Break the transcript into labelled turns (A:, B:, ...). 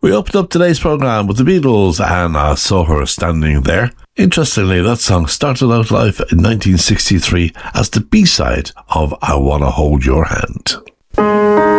A: We opened up today's programme with the Beatles and I Saw Her Standing There. Interestingly, that song started out live in 1963 as the B-side of I Wanna Hold Your Hand.